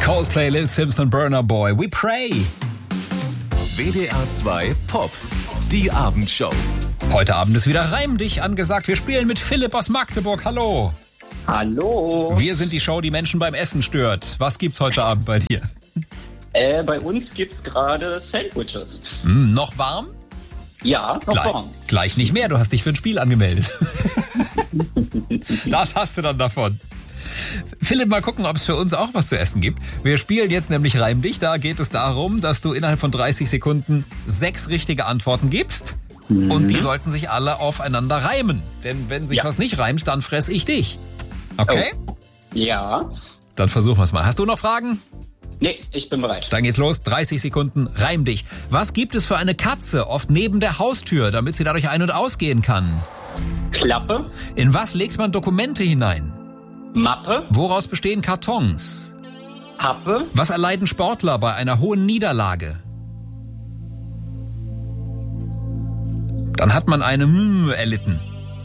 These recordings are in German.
Coldplay, Lil Simpson, Burna Boy, We Pray. WDR 2 Pop, die Abendshow. Heute Abend ist wieder Reim dich angesagt. Wir spielen mit Philipp aus Magdeburg. Hallo. Hallo. Wir sind die Show, die Menschen beim Essen stört. Was gibt's heute Abend bei dir? Bei uns gibt's gerade Sandwiches. Noch warm? Ja, noch warm. Gleich nicht mehr, du hast dich für ein Spiel angemeldet. Das hast du dann davon. Philipp, mal gucken, ob es für uns auch was zu essen gibt. Wir spielen jetzt nämlich Reim dich. Da geht es darum, dass du innerhalb von 30 Sekunden 6 richtige Antworten gibst. Und die sollten sich alle aufeinander reimen. Denn wenn sich was nicht reimt, dann fress ich dich. Okay? Oh. Ja. Dann versuchen wir es mal. Hast du noch Fragen? Nee, ich bin bereit. Dann geht's los. 30 Sekunden. Reim dich. Was gibt es für eine Katze oft neben der Haustür, damit sie dadurch ein- und ausgehen kann? Klappe. In was legt man Dokumente hinein? Mappe. Woraus bestehen Kartons? Pappe. Was erleiden Sportler bei einer hohen Niederlage? Dann hat man eine erlitten.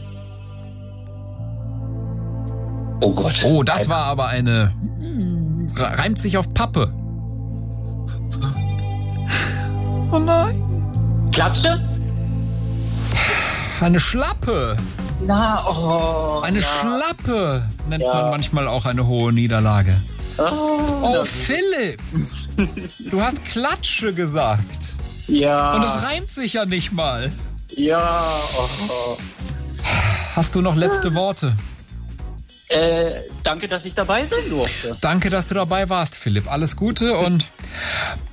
Oh Gott. Oh, das war aber eine... reimt sich auf Pappe. Oh nein. Klatsche. Eine Schlappe. Na, oh. Eine Schlappe nennt man manchmal auch eine hohe Niederlage. Oh, Philipp. Du hast Klatsche gesagt. Ja. Und das reimt sich ja nicht mal. Ja. Oh. Hast du noch letzte Worte? Danke, dass ich dabei sein durfte. Danke, dass du dabei warst, Philipp. Alles Gute und